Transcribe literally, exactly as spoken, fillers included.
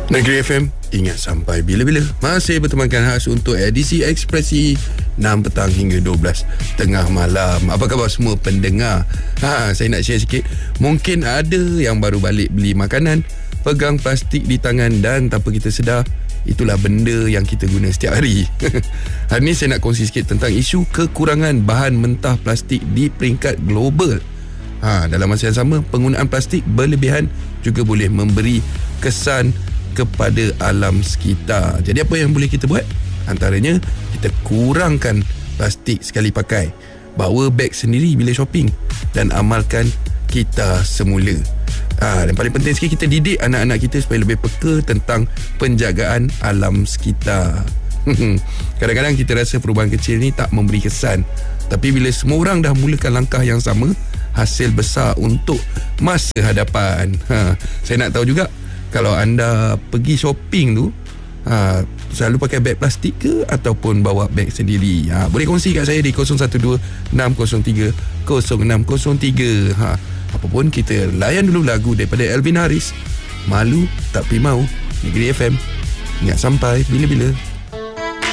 Negeri F M, ingat sampai bila-bila. Masih bertemankan khas untuk edisi Ekspresi enam petang hingga dua belas tengah malam. Apa khabar semua pendengar? Ha, saya nak share sikit. Mungkin ada yang baru balik beli makanan, pegang plastik di tangan dan tanpa kita sedar, itulah benda yang kita guna setiap hari. Hari ni saya nak kongsi sikit tentang isu kekurangan bahan mentah plastik di peringkat global. Ha, dalam masa yang sama, penggunaan plastik berlebihan juga boleh memberi kesan kepada alam sekitar. Jadi apa yang boleh kita buat? Antaranya, kita kurangkan plastik sekali pakai, bawa beg sendiri bila shopping dan amalkan kita semula. Ha, dan paling penting sikit, kita didik anak-anak kita supaya lebih peka tentang penjagaan alam sekitar. Kadang-kadang kita rasa perubahan kecil ni tak memberi kesan, tapi bila semua orang dah mulakan langkah yang sama, hasil besar untuk masa hadapan. Ha, saya nak tahu juga, kalau anda pergi shopping tu, ha, selalu pakai beg plastik ke ataupun bawa beg sendiri? Ha, boleh kongsi kat saya di kosong satu dua enam kosong tiga kosong enam kosong tiga. Ha, apapun, kita layan dulu lagu daripada Elvin Haris, Malu Tapi Mau. Negeri F M, ingat sampai bila-bila.